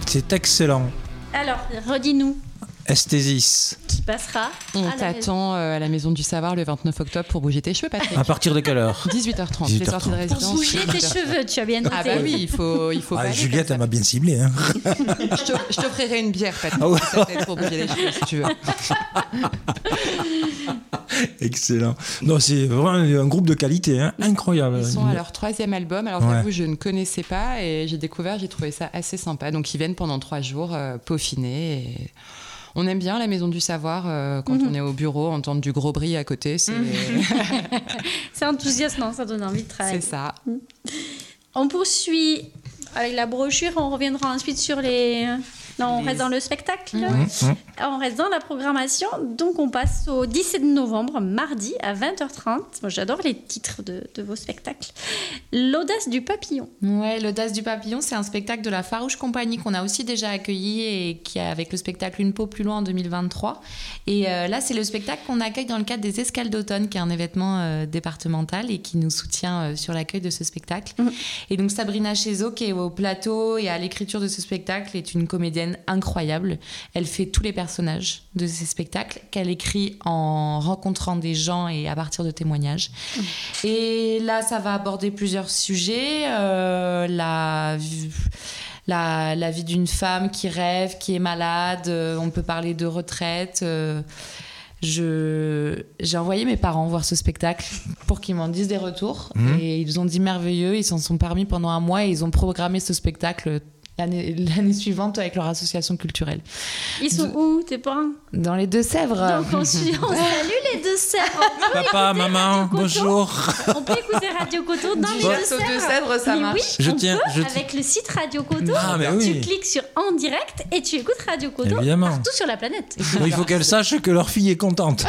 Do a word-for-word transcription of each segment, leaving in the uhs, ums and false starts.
C'est excellent. Alors, redis-nous. Esthésis. Qui passera. On t'attend à la Maison du Savoir le vingt-neuf octobre pour bouger tes cheveux, Patrick. À partir de quelle heure? dix-huit heures trente. dix-huit Les heures sorties de trente. Pour résidence. bouger tes cheveux, tu as bien noté. Ah bah oui, il faut, il faut Ah, pas aller Juliette, comme elle m'a bien ciblé. Hein. ça. Je te- je t'offrirai une bière, Patrick, Ah ouais. peut-être pour bouger les cheveux, si tu veux. Excellent. Non, c'est vraiment un groupe de qualité, hein. Incroyable. Ils sont à leur troisième album. Alors, Ouais. j'avoue, je ne connaissais pas et j'ai découvert, j'ai trouvé ça assez sympa. Donc, ils viennent pendant trois jours euh, peaufiner. Et on aime bien la Maison du Savoir euh, quand Mhm. on est au bureau, entendre du gros bruit à côté. C'est, C'est enthousiasmant, ça donne envie de travailler. c'est ça. On poursuit avec la brochure, on reviendra ensuite sur les... Non, on Les- reste dans le spectacle. Mhm. Mmh. On reste dans la programmation. Donc, on passe au dix-sept novembre, mardi, à vingt heures trente. Moi, j'adore les titres de, de vos spectacles. L'audace du papillon. Ouais, l'audace du papillon, c'est un spectacle de la Farouche Compagnie qu'on a aussi déjà accueilli et qui a avec le spectacle Une peau plus loin en deux mille vingt-trois. Et euh, là, c'est le spectacle qu'on accueille dans le cadre des Escales d'automne, qui est un événement euh, départemental et qui nous soutient euh, sur l'accueil de ce spectacle. Mhm. Et donc Sabrina Chezo, qui est au plateau et à l'écriture de ce spectacle, est une comédienne incroyable. Elle fait tous les personnages de ces spectacles qu'elle écrit en rencontrant des gens et à partir de témoignages. Mhm. Et là, ça va aborder plusieurs sujets. Euh, la, la, la vie d'une femme qui rêve, qui est malade. Euh, on peut parler de retraite. Euh, je, j'ai envoyé mes parents voir ce spectacle pour qu'ils m'en disent des retours. Mmh. Et ils ont dit merveilleux. Ils s'en sont parmi pendant un mois et ils ont programmé ce spectacle l'année, l'année suivante avec leur association culturelle. Ils sont Je- où, tes parents? Dans les Deux-Sèvres. Donc, on, suit- on salue les Deux-Sèvres. Papa, maman, Coton. bonjour. On peut écouter Radio Coton dans les Bon, Deux-Sèvres. Deux-Sèvres, ça Mais marche. oui, Je on tiens- peut, je tiens- avec le site Radio Coton. Ah, mais Tu oui. cliques sur En direct et tu écoutes Radio Coton Évidemment. partout sur la planète. Bon, il faut qu'elle sache que leur fille est contente.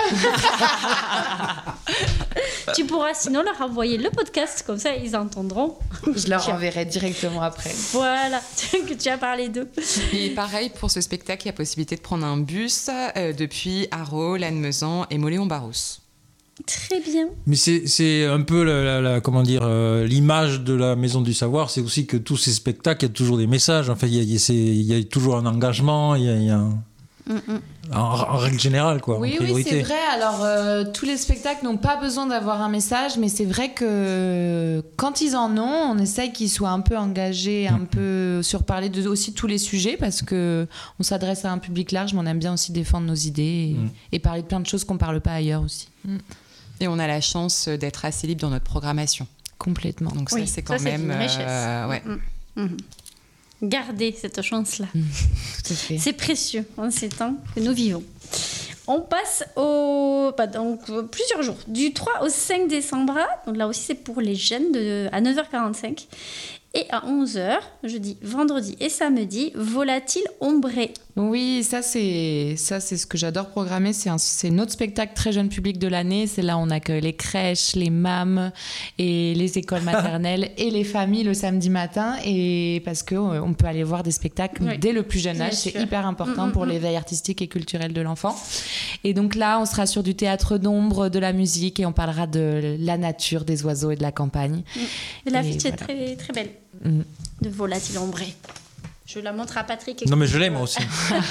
Tu pourras sinon leur envoyer le podcast, comme ça ils entendront. Je leur Tiens. enverrai directement après. Voilà, que tu as parlé d'eux. Et pareil, pour ce spectacle, il y a possibilité de prendre un bus euh, depuis Haro, Lannemezan et Moléon-Barousse. Très bien. Mais c'est, c'est un peu la, la- la- comment dire, euh, l'image de la Maison du Savoir, c'est aussi que tous ces spectacles, il y a toujours des messages. Enfin, il y a, il y a- c'est- il y a toujours un engagement, il y a, il y a un- en, en règle générale, quoi, Oui, en oui, priorité. c'est vrai. Alors, euh, tous les spectacles n'ont pas besoin d'avoir un message, mais c'est vrai que quand ils en ont, on essaye qu'ils soient un peu engagés, un peu sur parler de aussi tous les sujets, parce que on s'adresse à un public large, mais on aime bien aussi défendre nos idées et, Mm. et parler de plein de choses qu'on parle pas ailleurs aussi. Et on a la chance d'être assez libre dans notre programmation. Complètement. Donc ça, Oui, c'est ça, quand c'est même... une richesse. euh, ouais. Mm, mm, mm. Gardez cette chance-là. Tout à fait. C'est précieux en ces temps que nous vivons. On passe au, bah, donc, euh, plusieurs jours, du trois au cinq décembre. Donc là aussi, c'est pour les jeunes de, à neuf heures quarante-cinq. Et à onze heures, jeudi, vendredi et samedi, Volatile Ombré. Oui, ça c'est ça c'est ce que j'adore programmer. C'est un, c'est notre spectacle très jeune public de l'année. C'est là où on accueille les crèches, les mâmes et les écoles maternelles et les familles le samedi matin. Et parce que euh, on peut aller voir des spectacles Oui, dès le plus jeune bien âge, c'est sûr. hyper important Mm, mm, pour mm. l'éveil artistique et culturel de l'enfant. Et donc là, on sera sur du théâtre d'ombre, de la musique et on parlera de la nature, des oiseaux et de la campagne. Et l'affiche Et est voilà. très, très belle, Mm. de Volatile Ombré. Je la montre à Patrick. Non, mais je l'ai, moi aussi.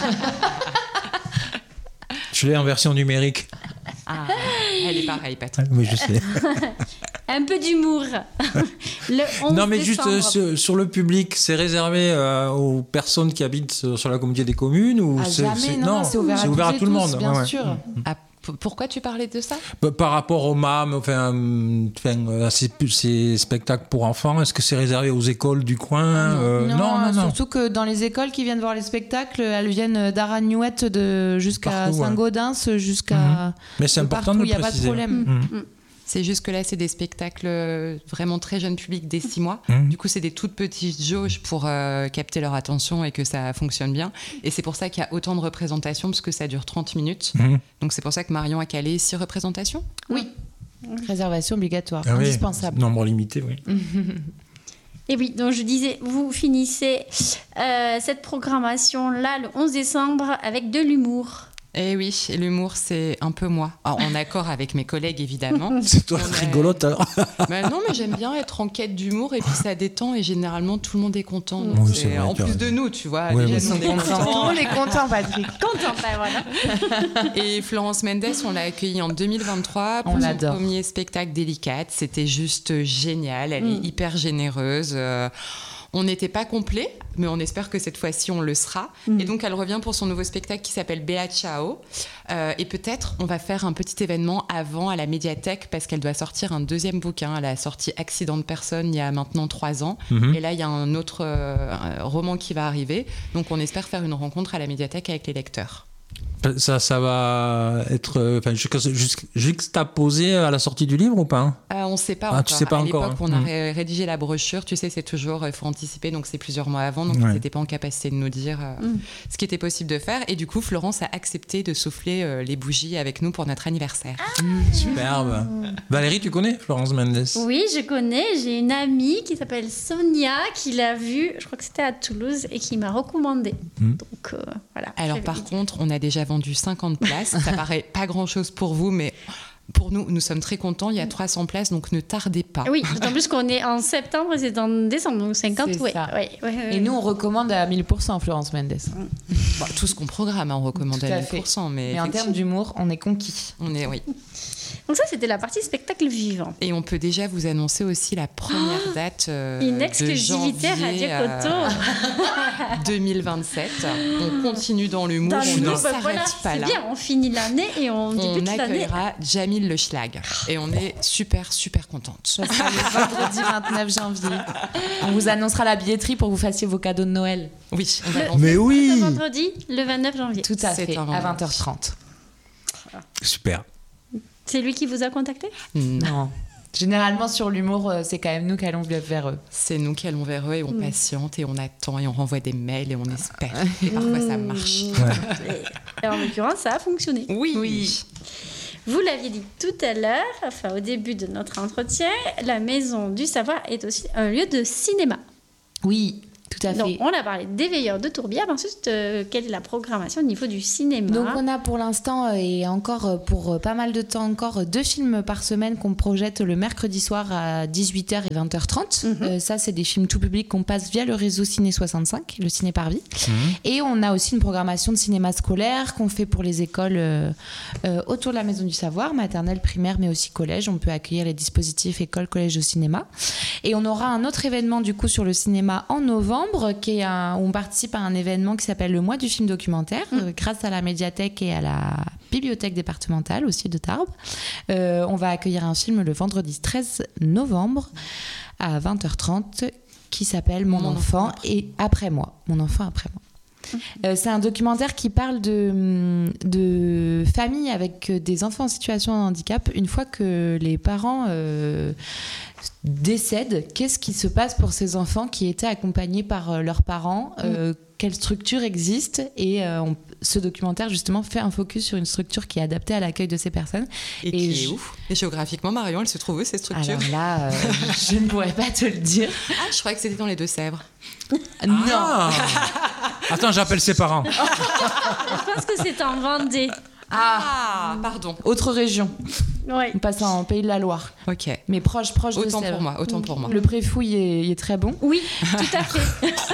Je l'ai en version numérique. Ah, elle est pareille, Patrick. Oui, je sais. Un peu d'humour. Le onze Non, mais juste décembre. euh, sur, sur le public, c'est réservé euh, aux personnes qui habitent sur, sur la communauté des communes ou Ah, c'est, jamais, c'est- non, non, c'est ouvert à, toutes et tout le tous, monde, bien ouais, ouais. sûr. Ah, p- pourquoi tu parlais de ça? Par- Par rapport aux M A M, enfin, euh, enfin, euh, à ces, ces spectacles pour enfants, est-ce que c'est réservé aux écoles du coin? Euh, non, non, non, non. surtout que dans les écoles qui viennent voir les spectacles, elles viennent d'Aragnouette de jusqu'à Partout, ouais. Saint-Gaudens, jusqu'à Mais c'est de important partout, de il n'y a pas de préciser. problème. Mhm. C'est juste que là, c'est des spectacles euh, vraiment très jeune public, dès six mois. Mhm. Du coup, c'est des toutes petites jauges pour euh, capter leur attention et que ça fonctionne bien. Et c'est pour ça qu'il y a autant de représentations, parce que ça dure trente minutes. Mhm. Donc c'est pour ça que Marion a calé six représentations. Oui. Réservation obligatoire, Ah oui, indispensable. nombre limité, oui. Et oui, donc je disais, vous finissez euh, cette programmation-là le onze décembre avec de l'humour. Eh oui, et l'humour, c'est un peu moi. Alors, en accord avec mes collègues, évidemment. C'est toi On est- rigolote alors. Bah non, mais j'aime bien être en quête d'humour et puis ça détend et généralement tout le monde est content. Donc Oui, c'est- c'est vrai, en tu as plus raison. de nous, tu vois. Ouais, les ouais. jeunes, on est Tout le contents. monde est content, Patrick. Content, ben voilà. Et Florence Mendes, on l'a accueillie en deux mille vingt-trois pour On son l'adore. premier spectacle Délicate. C'était juste génial. Elle Mm. est hyper généreuse. Euh, on n'était pas complet, mais on espère que cette fois-ci, on le sera. Mm. Et donc, elle revient pour son nouveau spectacle qui s'appelle Bella Ciao. Euh, et peut-être, on va faire un petit événement avant à la médiathèque parce qu'elle doit sortir un deuxième bouquin. Elle a sorti Accident de personne il y a maintenant trois ans. Mhm. Et là, il y a un autre euh, un roman qui va arriver. Donc, on espère faire une rencontre à la médiathèque avec les lecteurs. Ça, ça va être euh, enfin, juxt- juxt- juxtaposé à la sortie du livre ou pas hein Euh, on ne sait pas Ah, encore. tu sais pas à encore, l'époque, hein. on a Mm. ré- rédigé la brochure. Tu sais, c'est toujours, il faut anticiper, donc c'est plusieurs mois avant. Donc, Ouais. ils n'étaient pas en capacité de nous dire euh, Mm. ce qui était possible de faire. Et du coup, Florence a accepté de souffler euh, les bougies avec nous pour notre anniversaire. Superbe. Valérie, tu connais Florence Mendes? Oui, je connais. J'ai une amie qui s'appelle Sonia qui l'a vue, je crois que c'était à Toulouse, et qui m'a recommandé. Mm. Donc euh, voilà. Alors, J'avais par dit. contre, on a déjà vendu cinquante places. Ça paraît pas grand-chose pour vous, mais pour nous, nous sommes très contents. Il y a trois cents places, donc ne tardez pas. Oui, d'autant plus qu'on est en septembre et c'est en décembre, donc cinquante, C'est oui. ça. Ouais, ouais, ouais. Et nous, on recommande à mille pour cent Florence Mendes. Bah, tout ce qu'on programme, hein, on recommande Tout à à mille pour cent. Mais, Mais en termes d'humour, on est conquis. on est, oui. Donc ça, c'était la partie spectacle vivant. Et on peut déjà vous annoncer aussi la première date euh, Une de exclusivité janvier, Radio euh, Coto. deux mille vingt-sept. On continue dans l'humour, Dans on le ne bah, s'arrête voilà, pas c'est là. bien, on finit l'année et on On débute l'année. accueillera Jamil Le Schlag et on est super super contente. Ça sera le vendredi vingt-neuf janvier. On vous annoncera la billetterie pour que vous fassiez vos cadeaux de Noël. Oui, on va Le- lancer. Mais Le oui. vendredi, le vingt-neuf janvier. Tout à C'est fait, un à vendredi. vingt heures trente. Super. C'est lui qui vous a contacté? Non, Non. Généralement, sur l'humour, euh, c'est quand même nous qui allons vers eux. c'est nous qui allons vers eux et on Mm. patiente et on attend et on renvoie des mails et on espère. Et parfois ça marche. Et en l'occurrence, ça a fonctionné. Oui. Oui. Vous l'aviez dit tout à l'heure, enfin au début de notre entretien, la Maison du Savoir est aussi un lieu de cinéma. Oui, tout à fait. Donc, on a parlé des Veilleurs de Tourbière. mais Ensuite, euh, quelle est la programmation au niveau du cinéma? Donc on a pour l'instant euh, et encore euh, pour euh, pas mal de temps encore euh, deux films par semaine qu'on projette le mercredi soir à dix-huit heures et vingt heures trente. Mhm. Euh, ça c'est des films tout public qu'on passe via le réseau Ciné soixante-cinq, le Ciné Parvis. Et on a aussi une programmation de cinéma scolaire qu'on fait pour les écoles euh, euh, autour de la Maison du Savoir, maternelle, primaire mais aussi collège. On peut accueillir les dispositifs école, collège au cinéma. Et on aura un autre événement du coup sur le cinéma en novembre qui est un, où on participe à un événement qui s'appelle le mois du film documentaire euh, grâce à la médiathèque et à la bibliothèque départementale aussi de Tarbes. Euh, on va accueillir un film le vendredi treize novembre à vingt heures trente qui s'appelle Mon, Mon enfant, enfant et après moi. Mon enfant après moi. Euh, c'est un documentaire qui parle de, de famille avec des enfants en situation de handicap. Une fois que les parents euh, décèdent, qu'est-ce qui se passe pour ces enfants qui étaient accompagnés par euh, leurs parents euh, Quelle structure existe Et euh, on- ce documentaire, justement, fait un focus sur une structure qui est adaptée à l'accueil de ces personnes. Et, Et qui je- est ouf. Et géographiquement, Marion, elle se trouve où cette structure? Alors là, euh, je ne pourrais pas te le dire. Ah, je croyais que c'était dans les Deux-Sèvres. Non Ah. Attends, j'appelle ses parents. Je pense que c'est en Vendée. Ah, pardon. Autre région. Ouais. On passe en Pays de la Loire. Ok. Mais proche, proche de Autant Sèvres. pour moi, autant pour moi. Le préfouille est, il est très bon. Oui, tout à fait.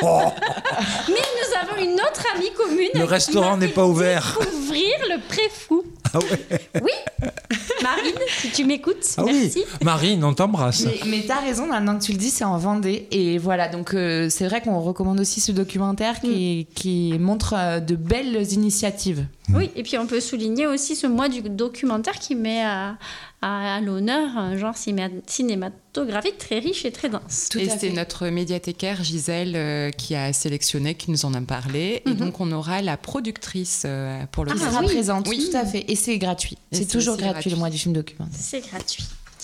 Mais nous avons une autre amie commune. Le qui restaurant m'a n'est fait pas ouvert. Ouvrir le préfou. Ah ouais. Oui, Marine, si tu m'écoutes, Ah merci. oui. Marine, on t'embrasse. Mais, mais t'as raison, maintenant que tu le dis, c'est en Vendée. Et voilà, donc euh, c'est vrai qu'on recommande aussi ce documentaire qui, qui montre euh, de belles initiatives. Oui, et puis on peut souligner aussi ce mois du documentaire qui met à, à, à l'honneur un genre cinéma- cinématographique très riche et très dense. Tout et à c'est fait. notre médiathécaire Gisèle euh, qui a sélectionné, qui nous en a parlé. Et Mhm. donc on aura la productrice euh, pour le Qui Ah, sera oui. présente, Oui. tout à fait. Et c'est gratuit. Et C'est c'est toujours aussi gratuit, gratuit. le mois du film documentaire. C'est gratuit.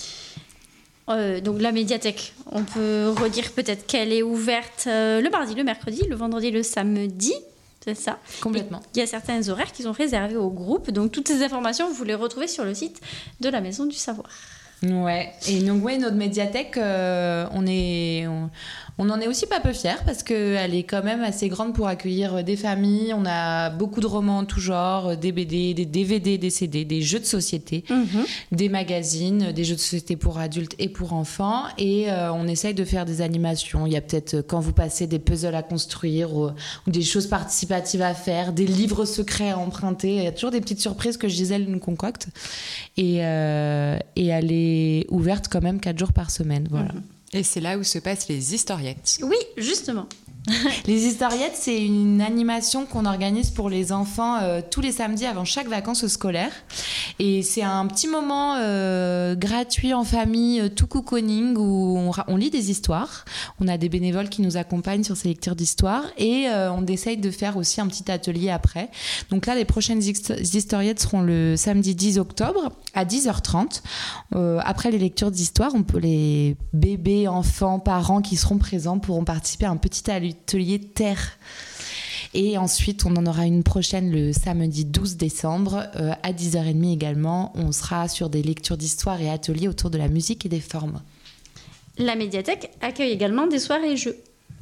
Euh, donc la médiathèque, on peut redire peut-être qu'elle est ouverte euh, le mardi, le mercredi, le vendredi, le samedi. C'est ça. Complètement. Il y a certains horaires qui sont réservés au groupe. Donc toutes ces informations, vous les retrouvez sur le site de la Maison du Savoir. Ouais. Et donc, ouais, notre médiathèque, euh, on, est, on, On n'en est aussi pas peu fiers parce qu'elle est quand même assez grande pour accueillir des familles. On a beaucoup de romans en tout genre, des B D, des D V D, des C D, des jeux de société, mmh. des magazines, des jeux de société pour adultes et pour enfants. Et euh, on essaye de faire des animations. Il y a peut-être quand vous passez des puzzles à construire ou, ou des choses participatives à faire, des livres secrets à emprunter. Il y a toujours des petites surprises que Gisèle nous concocte. Et, euh, et elle est ouverte quand même quatre jours par semaine. Voilà. Mmh. Et c'est là où se passent les historiettes. Oui, justement. Les historiettes, c'est une animation qu'on organise pour les enfants euh, tous les samedis avant chaque vacances scolaires. Et c'est un petit moment euh, gratuit en famille, euh, tout cocooning, où on, on lit des histoires. On a des bénévoles qui nous accompagnent sur ces lectures d'histoires. Et euh, on essaye de faire aussi un petit atelier après. Donc là, les prochaines historiettes seront le samedi dix octobre à dix heures trente. Euh, après les lectures d'histoire, on peut, les bébés, enfants, parents qui seront présents pourront participer à un petit atelier atelier terre. Et ensuite, on en aura une prochaine le samedi douze décembre euh, à dix heures trente également. On sera sur des lectures d'histoire et ateliers autour de la musique et des formes. La médiathèque accueille également des soirées jeux.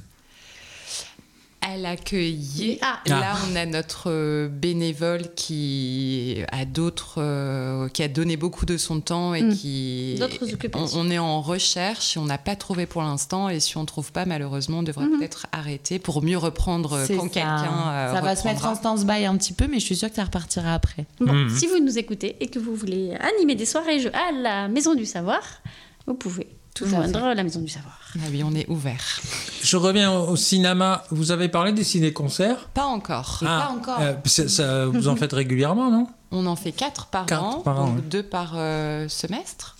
Elle accueille. Ah. Là, on a notre bénévole qui a d'autres, euh, qui a donné beaucoup de son temps et mmh. qui. D'autres occupations. On, on est en recherche et on n'a pas trouvé pour l'instant. Et si on ne trouve pas, malheureusement, on devrait mmh. peut-être arrêter pour mieux reprendre C'est quand ça. quelqu'un. Euh, ça va reprendra. se mettre en stand-by un petit peu, mais je suis sûre que ça repartira après. Bon, Mmh. si vous nous écoutez et que vous voulez animer des soirées jeux à la Maison du Savoir, vous pouvez Tout joindre la Maison du Savoir. Ah oui, on est ouvert. Je reviens au cinéma. Vous avez parlé des ciné-concerts ? Pas encore. Ah, pas encore. euh, ça, ça, vous en faites régulièrement, non ? On en fait quatre par Quatre an, par an, donc ouais. deux par euh, semestre.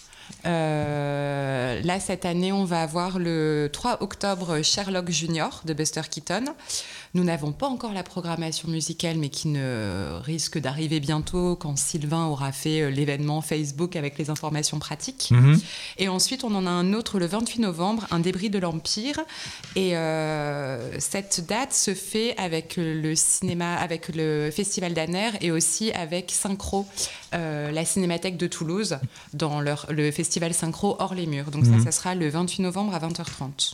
Euh, là, cette année, on va avoir le trois octobre Sherlock Junior de Buster Keaton. Nous n'avons pas encore la programmation musicale, mais qui ne risque d'arriver bientôt quand Sylvain aura fait l'événement Facebook avec les informations pratiques. Mmh. Et ensuite, on en a un autre le vingt-huit novembre, Un débris de l'Empire. Et euh, cette date se fait avec le cinéma, avec le Festival d'Anner et aussi avec Synchro, euh, la Cinémathèque de Toulouse, dans leur, le Festival Synchro hors les murs. Donc mmh. ça, ça sera le vingt-huit novembre à vingt heures trente.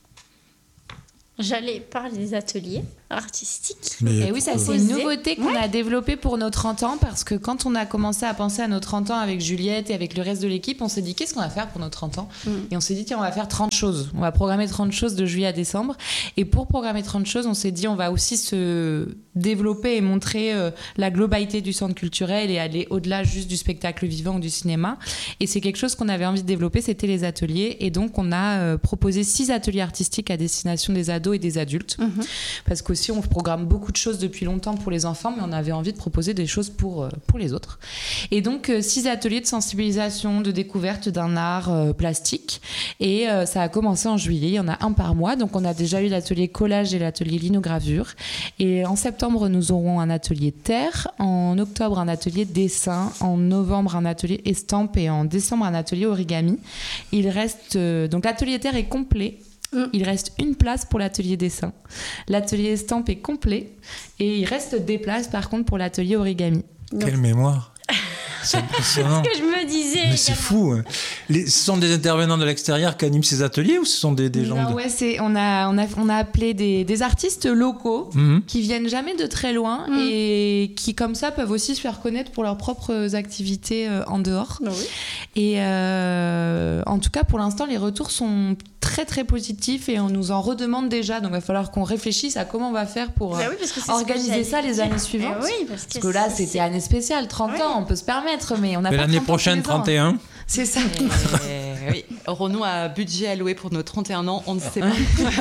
J'allais parler des ateliers artistiques. Mais et oui, ça c'est une nouveauté qu'on ouais. a développée pour nos trente ans, parce que quand on a commencé à penser à nos trente ans avec Juliette et avec le reste de l'équipe, on s'est dit qu'est-ce qu'on va faire pour nos trente ans mm. Et on s'est dit tiens, on va faire trente choses. On va programmer trente choses de juillet à décembre. Et pour programmer trente choses, on s'est dit on va aussi se développer et montrer euh, la globalité du centre culturel et aller au-delà juste du spectacle vivant ou du cinéma. Et c'est quelque chose qu'on avait envie de développer, c'était les ateliers. Et donc on a euh, proposé six ateliers artistiques à destination des ados et des adultes. Mm-hmm. Parce qu'aussi on programme beaucoup de choses depuis longtemps pour les enfants, mais on avait envie de proposer des choses pour, euh, pour les autres. Et donc euh, six ateliers de sensibilisation, de découverte d'un art euh, plastique. Et euh, ça a commencé en juillet, il y en a un par mois. Donc on a déjà eu l'atelier collage et l'atelier linogravure. Et en septembre, nous aurons un atelier terre. En octobre, un atelier dessin. En novembre, un atelier estampe. Et en décembre, un atelier origami. Il reste... Euh, donc l'atelier terre est complet. Il reste une place pour l'atelier dessin. L'atelier estampe est complet. Et il reste des places, par contre, pour l'atelier origami. Quelle mémoire! C'est impressionnant. C'est ce que je me disais. Mais c'est fou. Les, ce sont des intervenants de l'extérieur qui animent ces ateliers ou ce sont des, des gens non, de... ouais, c'est, on, a, on, a, on a appelé des, des artistes locaux mmh. qui viennent jamais de très loin mmh. et qui, comme ça, peuvent aussi se faire connaître pour leurs propres activités euh, en dehors. Oh oui. Et euh, en tout cas, pour l'instant, les retours sont très, très positifs et on nous en redemande déjà. Donc, il va falloir qu'on réfléchisse à comment on va faire pour bah oui, parce que c'est organiser ça les années suivantes. Eh oui, parce, que, parce que là, c'était année spéciale, trente oui. ans, on peut se permettre, mais on n'a mais pas l'année prochaine, trente et un. C'est ça. Et, oui. Aurons-nous un budget alloué pour nos trente et un ans? On ne sait pas.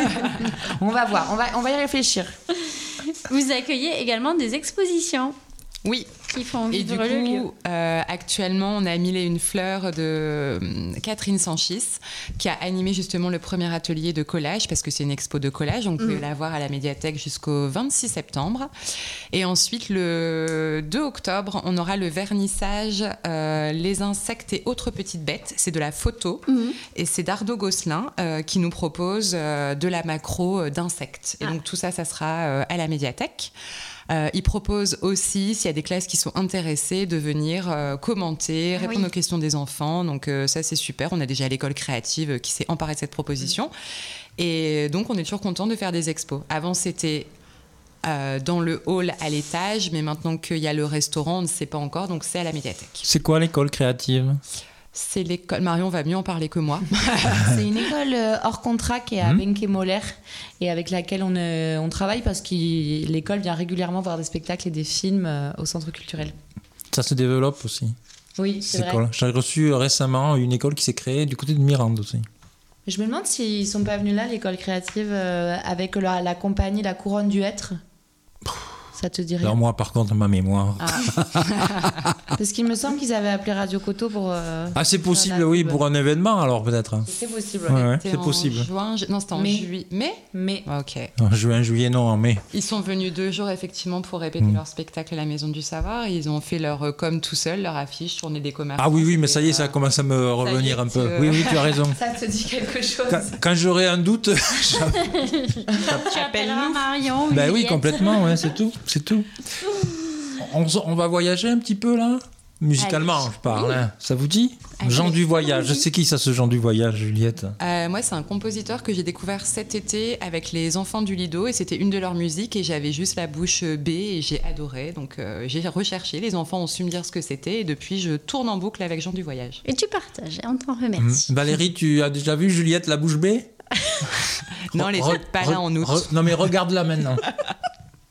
On va voir, on va, on va y réfléchir. Vous accueillez également des expositions. Oui. Qui font vivre et du le coup, lieu. Euh, actuellement, on a Mille et une fleurs de Catherine Sanchis, qui a animé justement le premier atelier de collage, parce que c'est une expo de collage, donc vous pouvez mmh. la voir à la médiathèque jusqu'au vingt-six septembre. Et ensuite, le deux octobre, on aura le vernissage euh, Les insectes et autres petites bêtes. C'est de la photo, mmh. et c'est Dardo Gosselin euh, qui nous propose euh, de la macro euh, d'insectes. Et ah. donc tout ça, ça sera euh, à la médiathèque. Euh, ils proposent aussi, s'il y a des classes qui sont intéressées, de venir euh, commenter, répondre oui. aux questions des enfants. Donc euh, ça, c'est super. On a déjà l'école créative qui s'est emparée de cette proposition. Mmh. Et donc, on est toujours content de faire des expos. Avant, c'était euh, dans le hall à l'étage, mais maintenant qu'il y a le restaurant, on ne sait pas encore, donc c'est à la médiathèque. C'est quoi l'école créative ? C'est l'école... Marion va mieux en parler que moi. C'est une école euh, hors contrat qui est à Mmh. Benkemoler et avec laquelle on, euh, on travaille parce que l'école vient régulièrement voir des spectacles et des films euh, au centre culturel. Ça se développe aussi. Oui, c'est cette vrai. école. J'ai reçu récemment une école qui s'est créée du côté de Mirande aussi. Je me demande s'ils sont pas venus là, l'école créative, euh, avec la, la compagnie La Couronne du Hêtre. Ça te dirait? Alors moi, par contre, ma mémoire. Ah. Parce qu'il me semble qu'ils avaient appelé Radio Coto pour... Euh, Ah, c'est possible, la oui, pub. pour un événement, alors peut-être. C'est possible. Ouais, ouais, C'était c'est en possible. Juin, ju- non, c'était en Mai. juillet. Mai Mais Ok. En juin, juillet, non, en mai. Ils sont venus deux jours effectivement pour répéter Mm. leur spectacle à la Maison du Savoir. Ils ont fait leur euh, com tout seuls, leur affiche, tourné des commerçants. Ah oui, oui, mais C'était, ça y est, ça euh, commence à me revenir y est, un peu. tu, euh, Oui, oui, tu as raison. ça te dit quelque chose? Quand, quand j'aurai un doute, Tu appelleras Marion. ben oui, Juliette. complètement, ouais, c'est tout, c'est tout. On, on va voyager un petit peu là, musicalement, Allez. je parle. Oui. Hein. Ça vous dit? Allez. Jean du voyage. Allez. C'est qui ça, ce Jean du voyage, Juliette? Euh, moi, c'est un compositeur que j'ai découvert cet été avec les enfants du Lido et c'était une de leurs musiques et j'avais juste la bouche bée et j'ai adoré. Donc euh, j'ai recherché, les enfants ont su me dire ce que c'était et depuis je tourne en boucle avec Jean du voyage. Et tu partages, et on t'en Hum. remercie. Valérie, tu as déjà vu Juliette la bouche bée? Non, elle Re- n'est pas là re- en août. re- non, mais regarde-la maintenant.